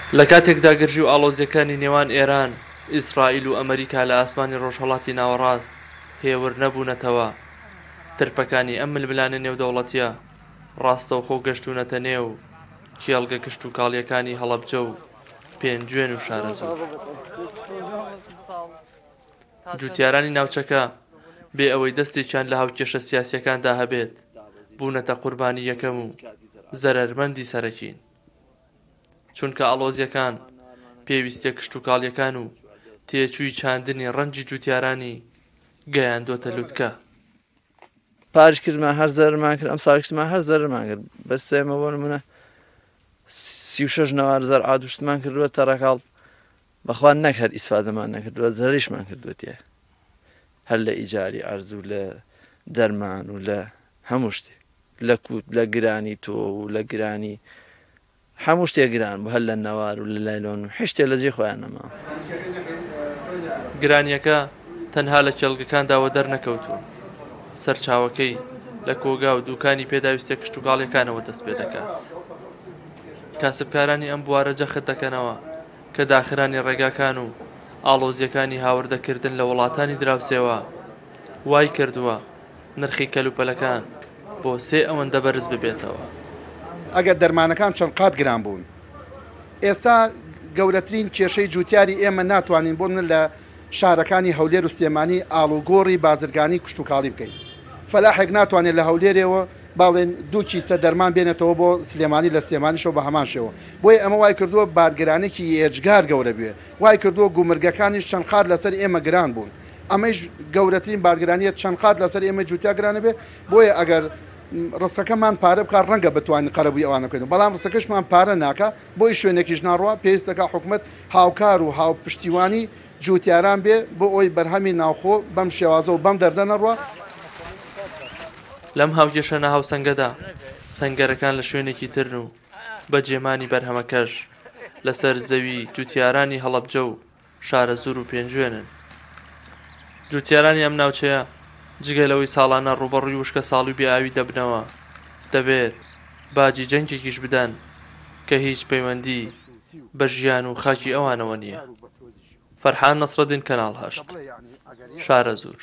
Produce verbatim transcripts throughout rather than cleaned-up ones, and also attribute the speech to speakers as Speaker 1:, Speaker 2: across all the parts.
Speaker 1: لە کاتێکدا گرژی و ئاڵۆزیەکانی نێوان ئێران، ئیسرائیل و ئەمریکا لە ئاسمانی ڕۆژهەڵاتی ناوەڕاست هێور نەبوونەتەوە، ترپەکانی ئەم ململانە نێودەوڵەتیە ڕاستەوخۆ گەشتوونەتە نێو کێڵگە کشت و کاڵیەکانی هەڵەبجە و پێنجوێن و شارەزوو. جوتیارانی ناوچەکە بێ ئەوەی دەستێکیان لە هاوکێشە سیاسیەکاندا هەبێت بوونەتە قوربانی یەکەم و زەرەرمەندی سەرەکین، چونکە ئاڵۆزیەکان پێویستیە کشت و کاڵیەکان و تێچووی چاندنی ڕەنجی جوتیارانی گەیاندۆتە لووتکە.
Speaker 2: پارش کردمان هەر زەرمان کرد، ئەم ساڵکردمان هەر زەرمان کرد، بەستێمە بۆ نمونە سی و شەش نەوار زەر ئادوشتمان کردووە تەڕەکاڵ، بەخوا نەک هەر ئیسفادەمان نەکردووە، زەریشمان کردووە تێ، هەر لە ئیجاری ئەرز و لە دەرمان و لە هەموو شتێک، لە کووت لە گرانی تۆ و لە گرانی هەموو شتێک گران بوو، هەر لە نەوار و لە لایلۆن و هیچ شتێک لە جێ خۆیان نەما.
Speaker 1: گرانیەکە تەنها لە کێڵگەکانداوە دەرنەکەوتووە، سەرچاوەکەی لە کۆگا و دووکانی پێداویستە کشت و کاڵیەکانەوە دەست پێ دەکات. کاسبکارانی ئەم بوارە جەخت دەکەنەوە کە داخرانی ڕێگاکان و ئاڵۆزیەکانی هاوردەکردن لە وڵاتانی دراوسێوە وای کردووە نرخی کەلوپەلەکان بۆ سێ ئەوەندە بەرز ببێتەوە.
Speaker 3: ئەگەر دەرمانەکان چەند قات گران بوون، ئێستا گەورەترین کێشەی جوتیاری ئێمە ناتوانین بۆ من لە شارەکانی هەولێر و سلێمانی ئاڵوگۆڕی بازرگانی کشت و کاڵی بکەین. فەلاحێک ناتوانێت لە هەولێرەوە باڵێن دوو کیسە دەرمان بێنێتەوە بۆ سلێمانی لە سلێمانیشەوە بە هەمان شێوە. بۆیە ئەمە وای کردووە بارگرانێکی ئێجگار گەورە بوێ، وای کردووە گومرگەکانیش چەند قات لەسەر ئێمە گران بوون. ئەمەش گەورەترین بارگرانیت چەند قات لەسەر ئێمە جوتیا گرانە بێ. بۆیە ئەگەر ڕستەکەمان پارە بکار ڕەنگە بتوانین قەرەبووی ئەوانە بکەین، بەڵام ڕستەکەشمان پارە ناکە، بۆی شوێنێکیش ناڕوە پێویستەکە حکومەت هاوکار و هاوپشتیوانی جوتیاران بێ بۆ ئەوی بەرهەمی ناوخۆ بەم شێوازە و بەم دەردە نەڕوە.
Speaker 1: لەم هاوکێشە نەهاو سەنگەدا سەنگەرەکان لە شوێنێکی ترن و بە جێمانی بەرهەمەکەش لەسەر زەوی جوتیارانی هەڵەبجە و شارەزوور و پێنجوێنن. جوتیارانی ئەم ناوچەیە جگەلەوەی ساڵانە ڕوبەڕووی وشکە ساڵی بێئاوی دەبنەوە، دەبێت باجی جەنگێکیش بدەن کە هیچ پەیوەندی بە ژیان و خاکی ئەوانەوە نییە. فەرحان نەسرەدین کەناڵ هەشت، شارەزوور.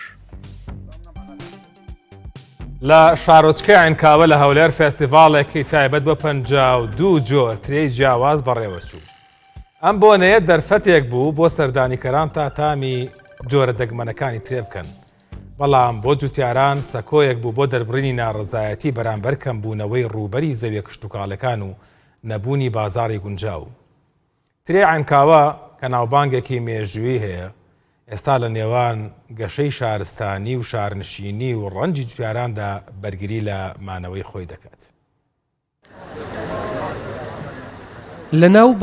Speaker 4: لە شارۆچکەی عینکاوە لە هەولێر فێستیڤاڵێکی تایبەت بە پەنجا و دوو جۆر ترێی جیاواز بەڕێوەچوو. ئەم بۆنەیە دەرفەتێک بوو بۆ سەردانیکەران تا تامی جۆرە دەگمەنەکانی ترێ بکەن، بەڵام بۆ جوتیاران سەکۆیەک بوو بۆ دەربڕینی ناڕزایەتی بەرامبەر کەمبوونەوەی ڕووبەری زەویە کشت و کاڵەکان و نەبوونی بازاڕی گونجاو. ترێ عینکاوە کە ناوبانگێکی مێژووی هەیە، ئێستا لە نێوان گەشەی شارستانی و شارنشینی و ڕەنجی جوتیاراندا بەرگری لە مانەوەی خۆی دەکات.
Speaker 5: لەناو